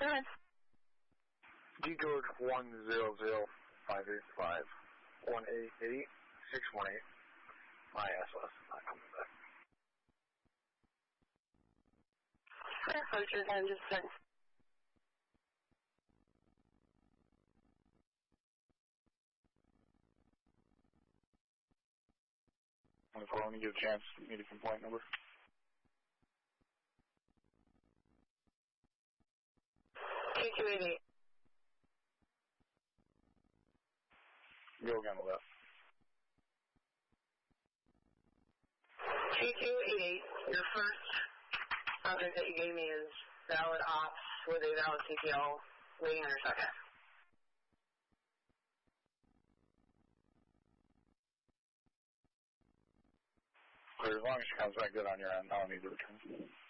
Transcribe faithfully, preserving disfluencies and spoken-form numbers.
ahead. D George one zero zero five eight five one eight eight six one eight. My S O S is not coming back. Okay, approach your time, just a second. On the phone, you get a chance to need a complaint number. Two two eight eight. Go again with that. two two eight eight. Your first object that you gave me is valid ops with a valid C P L. Waiting on your second. As long as she comes back good on your end, I don't need to return.